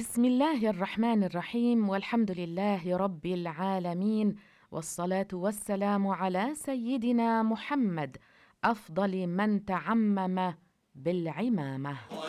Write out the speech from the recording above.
بسم الله الرحمن الرحيم، والحمد لله رب العالمين، والصلاة والسلام على سيدنا محمد أفضل من تعمم بالعمامة.